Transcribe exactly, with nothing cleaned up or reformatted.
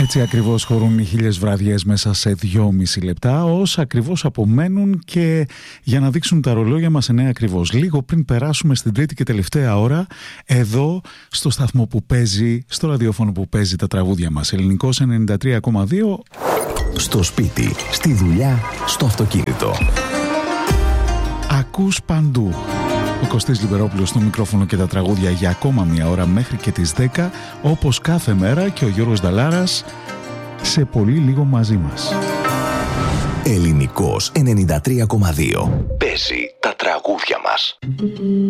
Έτσι ακριβώς χωρούν οι χίλιες βραδιές μέσα σε δυόμιση λεπτά, όσα ακριβώς απομένουν και για να δείξουν τα ρολόγια μας εννέα ακριβώς. Λίγο πριν περάσουμε στην τρίτη και τελευταία ώρα, εδώ στο σταθμό που παίζει, στο ραδιόφωνο που παίζει τα τραγούδια μας. Ελληνικός ενενήντα τρία κόμμα δύο. Στο σπίτι, στη δουλειά, στο αυτοκίνητο. Ακούς παντού. Ο Κωστής Λιμπερόπουλος στο μικρόφωνο και τα τραγούδια για ακόμα μια ώρα μέχρι και τις δέκα, όπως κάθε μέρα, και ο Γιώργος Νταλάρας σε πολύ λίγο μαζί μας. Ελληνικός ενενήντα τρία κόμμα δύο. Παίζει τα τραγούδια μας.